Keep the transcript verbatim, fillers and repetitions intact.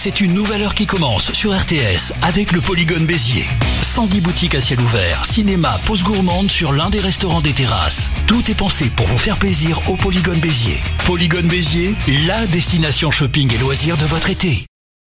c'est une nouvelle heure qui commence sur R T S avec le Polygone Béziers. cent dix boutiques à ciel ouvert, cinéma, pause gourmande sur l'un des restaurants des terrasses. Tout est pensé pour vous faire plaisir au Polygone Béziers. Polygone Béziers, la destination shopping et loisirs de votre été.